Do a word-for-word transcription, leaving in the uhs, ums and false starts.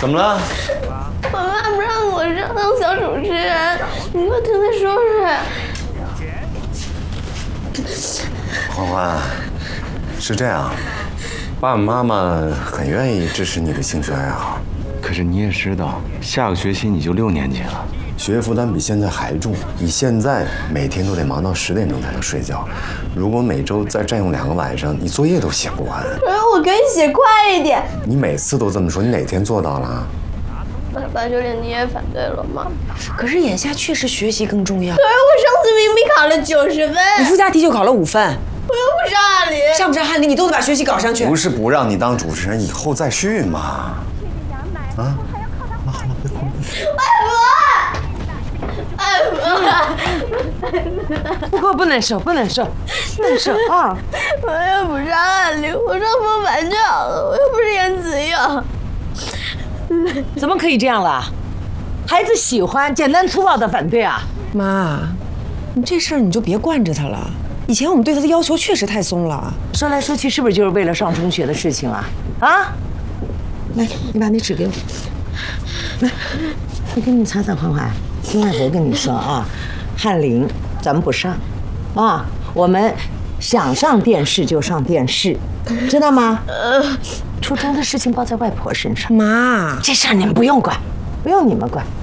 怎么了？ 我妈不让我上当小主持人，你给我听她说说。 欢欢，是这样，爸爸妈妈很愿意支持你的兴趣爱好，可是你也知道，下个学期你就六年级了，学业负担比现在还重。你现在每天都得忙到十点钟才能睡觉，如果每周再占用两个晚上，你作业都写不完。 可是我可以写快一点。 你每次都这么说，你哪天做到了？ 八九点你也反对了吗？ 可是眼下确实学习更重要。 可是我上次明明考了九十分， 你附加题就考了五分， 我又不上翰林， 上不上翰林你都得把学习搞上去。 不是不让你当主持人，以后再续嘛。啊，妈好了，别哭。 外婆， 不哭不能说，不能说，不能说啊！ 我又不上翰林，我上风帆就好了，我又不是严子佑。 怎么可以这样了？孩子喜欢，简单粗暴的反对啊！ 妈，你这事儿你就别惯着他了。以前我们对他的要求确实太松了。 说来说去，是不是就是为了上中学的事情啊？啊！来，你把那纸给我。来，我给你擦擦，欢欢。听外婆跟你说啊，翰林咱们不上，啊，我们想上电视就上电视，知道吗？初中的事情包在外婆身上。 妈， 这事儿你们不用管，不用你们管。